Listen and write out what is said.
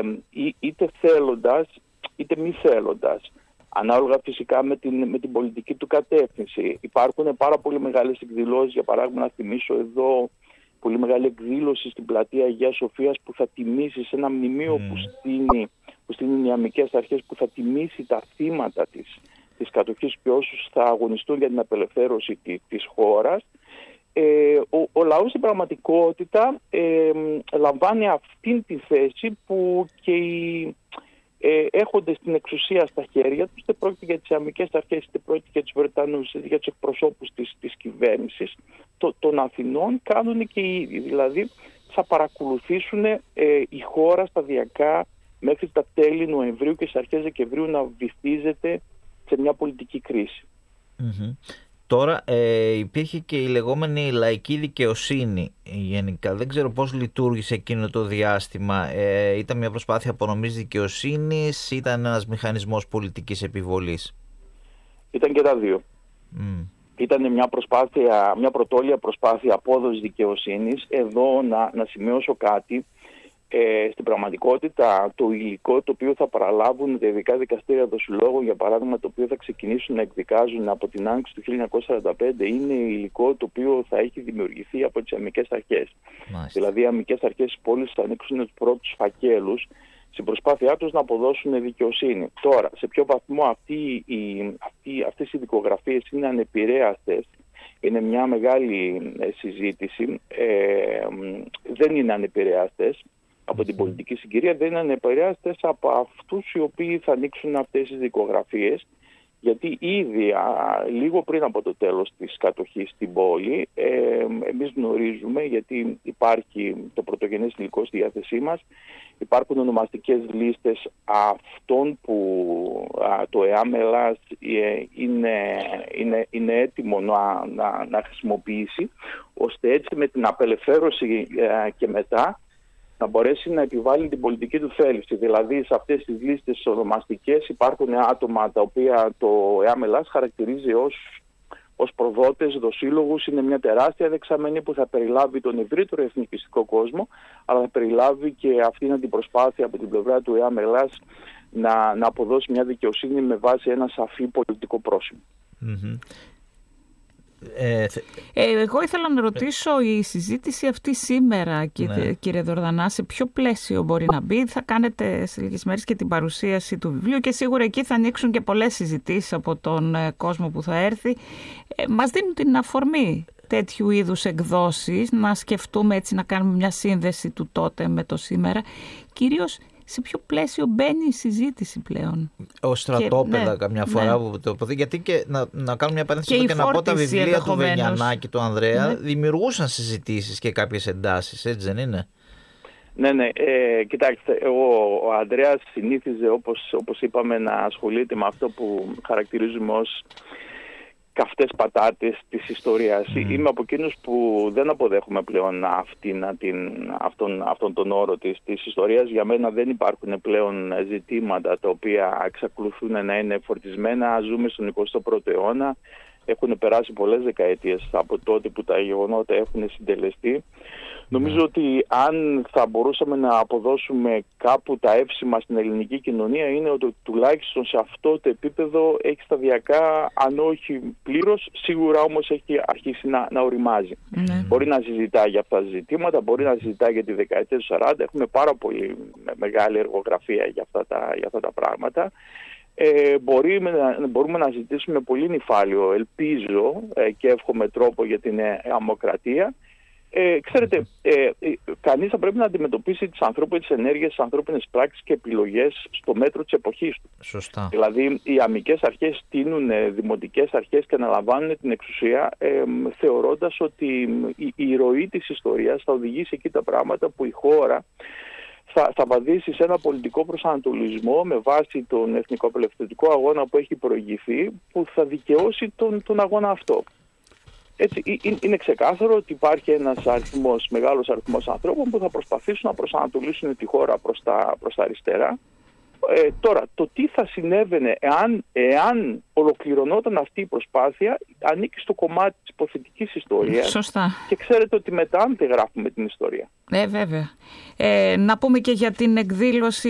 είτε θέλοντας είτε μη θέλοντας, ανάλογα φυσικά με την πολιτική του κατεύθυνση. Υπάρχουν πάρα πολύ μεγάλες εκδηλώσεις, για παράδειγμα να θυμίσω εδώ πολύ μεγάλη εκδήλωση στην πλατεία Αγίας Σοφίας που θα τιμήσει, σε ένα μνημείο που στείνει οι Νεαμικές Αρχές, που θα τιμήσει τα θύματα της κατοχής και όσους θα αγωνιστούν για την απελευθέρωση της χώρας. Ο λαός στην πραγματικότητα λαμβάνει αυτήν τη θέση που και οι έχονται στην εξουσία στα χέρια τους, είτε πρόκειται για τις Νεαμικές Αρχές, είτε πρόκειται για τους Βρετανούς, είτε για τους εκπροσώπους της κυβέρνησης των Αθηνών, κάνουν και οι ίδιοι. Δηλαδή θα παρακολουθήσουν η χώρα σταδιακά μέχρι τα τέλη Νοεμβρίου και στις αρχές Δεκεμβρίου να βυθίζεται σε μια πολιτική κρίση. Mm-hmm. Τώρα υπήρχε και η λεγόμενη λαϊκή δικαιοσύνη γενικά. Δεν ξέρω πώς λειτουργήσε εκείνο το διάστημα. Ήταν μια προσπάθεια απονομής δικαιοσύνης, ήταν ένας μηχανισμός πολιτικής επιβολής? Ήταν και τα δύο. Ήταν μια πρωτόλια προσπάθεια απόδοσης δικαιοσύνης. Εδώ να σημειώσω κάτι. Στην πραγματικότητα το υλικό το οποίο θα παραλάβουν τα ειδικά δικαστήρια δοσυλλόγων, για παράδειγμα, το οποίο θα ξεκινήσουν να εκδικάζουν από την άνοιξη του 1945, είναι υλικό το οποίο θα έχει δημιουργηθεί από τις Νεαμικές Αρχές. Δηλαδή οι Νεαμικές Αρχές της πόλης θα ανοίξουν τους πρώτους φακέλους στην προσπάθειά τους να αποδώσουν δικαιοσύνη. Τώρα, σε ποιο βαθμό αυτές οι δικογραφίες είναι ανεπηρέαστες είναι μια μεγάλη συζήτηση. Δεν είναι ανεπηρέαστες από την πολιτική συγκυρία, δεν είναι ανεπηρέαστες από αυτούς οι οποίοι θα ανοίξουν αυτές τις δικογραφίες, γιατί ήδη λίγο πριν από το τέλος της κατοχής στην πόλη, εμείς γνωρίζουμε, γιατί υπάρχει το πρωτογενές υλικό στη διάθεσή μας, υπάρχουν ονομαστικές λίστες αυτών που το ΕΑΜ Ελλάς είναι έτοιμο να χρησιμοποιήσει, ώστε έτσι με την απελευθέρωση και μετά να μπορέσει να επιβάλλει την πολιτική του θέληση. Δηλαδή σε αυτές τις λίστες ονομαστικές υπάρχουν άτομα τα οποία το ΕΑΜ Ελλάς χαρακτηρίζει ως προδότες, δοσύλλογους. Είναι μια τεράστια δεξαμενή που θα περιλάβει τον ευρύτερο εθνικιστικό κόσμο, αλλά θα περιλάβει και αυτήν την προσπάθεια από την πλευρά του ΕΑΜ Ελλάς να αποδώσει μια δικαιοσύνη με βάση ένα σαφή πολιτικό πρόσημο. Mm-hmm. Εγώ ήθελα να ρωτήσω, η συζήτηση αυτή σήμερα, κύριε Δορδανά, σε ποιο πλαίσιο μπορεί να μπει? Θα κάνετε σε λίγες μέρες και την παρουσίαση του βιβλίου και σίγουρα εκεί θα ανοίξουν και πολλές συζητήσεις από τον κόσμο που θα έρθει. Μας δίνουν την αφορμή τέτοιου είδους εκδόσεις να σκεφτούμε, έτσι, να κάνουμε μια σύνδεση του τότε με το σήμερα. Κυρίως σε ποιο πλαίσιο μπαίνει η συζήτηση πλέον? Ως στρατόπεδα καμιά φορά που το πω. Γιατί και να κάνω μια παρένθεση και να πω, τα βιβλία του Βενιανάκη, του Ανδρέα, δημιουργούσαν συζητήσεις και κάποιες εντάσεις, έτσι δεν είναι? Ναι. Κοιτάξτε, ο Ανδρέας συνήθιζε, όπως είπαμε, να ασχολείται με αυτό που χαρακτηρίζουμε ως καυτές πατάτες της ιστορίας. Είμαι από εκείνους που δεν αποδέχομαι πλέον αυτόν τον όρο της ιστορίας. Για μένα δεν υπάρχουν πλέον ζητήματα τα οποία εξακολουθούν να είναι φορτισμένα. Ζούμε στον 21ο αιώνα. Έχουν περάσει πολλές δεκαετίες από τότε που τα γεγονότα έχουν συντελεστεί. Νομίζω ότι αν θα μπορούσαμε να αποδώσουμε κάπου τα εύσημα στην ελληνική κοινωνία, είναι ότι τουλάχιστον σε αυτό το επίπεδο έχει σταδιακά, αν όχι πλήρως, σίγουρα όμως έχει αρχίσει να οριμάζει. Μπορεί να συζητά για αυτά τα ζητήματα, μπορεί να συζητά για τη δεκαετία του 40. Έχουμε πάρα πολύ μεγάλη εργογραφία για αυτά τα πράγματα. Μπορούμε να ζητήσουμε πολύ νυφάλιο, ελπίζω και εύχομαι τρόπο για την αμοκρατία. Ξέρετε, κανείς θα πρέπει να αντιμετωπίσει τις ανθρώπινες ενέργειες, τις ανθρώπινες πράξεις και επιλογές στο μέτρο της εποχής του. Σωστά. Δηλαδή, οι αμικές αρχές στείνουν δημοτικές αρχές και αναλαμβάνουν την εξουσία, θεωρώντας ότι η ροή της ιστορίας θα οδηγήσει εκεί τα πράγματα που η χώρα θα βαδίσει σε ένα πολιτικό προσανατολισμό με βάση τον εθνικό-απελευθερωτικό αγώνα που έχει προηγηθεί, που θα δικαιώσει τον αγώνα αυτό. Έτσι, είναι ξεκάθαρο ότι υπάρχει ένας μεγάλος αριθμός ανθρώπων που θα προσπαθήσουν να προσανατολίσουν τη χώρα προς τα αριστερά. Τώρα, το τι θα συνέβαινε εάν ολοκληρωνόταν αυτή η προσπάθεια ανήκει στο κομμάτι της υποθετικής ιστορίας. Σωστά. Και ξέρετε ότι μετά δεν γράφουμε την ιστορία. Βέβαια. Να πούμε και για την εκδήλωση